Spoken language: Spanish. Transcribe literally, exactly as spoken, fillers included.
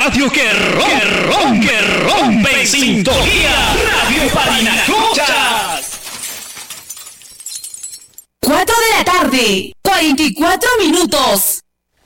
radio que rompe, que rompe, que rompe en sintonía. Radio Parinacochas. cuatro de la tarde, cuarenta y cuatro minutos.